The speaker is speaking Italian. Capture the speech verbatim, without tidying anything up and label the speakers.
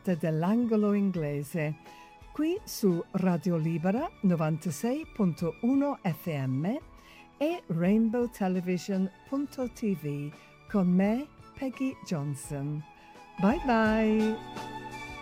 Speaker 1: puntata dell'Angolo Inglese, qui su Radio Libera novantasei punto uno F M e rainbow television punto t v con me, Peggy Johnson. Bye bye!